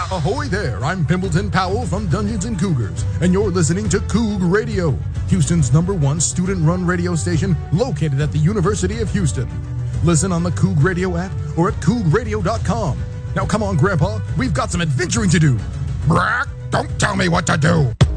Ahoy there, I'm Pimbleton Powell from Dungeons and Cougars, and you're listening to Coug Radio, Houston's #1 student-run radio station located at the University of Houston. Listen on the Coug Radio app or at cougradio.com. Now come on, Grandpa, we've got some adventuring to do. Brack, don't tell me what to do.